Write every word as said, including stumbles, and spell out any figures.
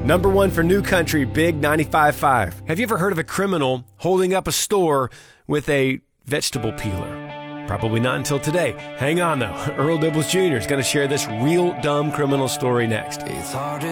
Number one for New Country, Big ninety-five point five. Have you ever heard of a criminal holding up a store with a vegetable peeler? Probably not until today. Hang on, though. Earl Dibbles Junior is going to share this real dumb criminal story next. It's hard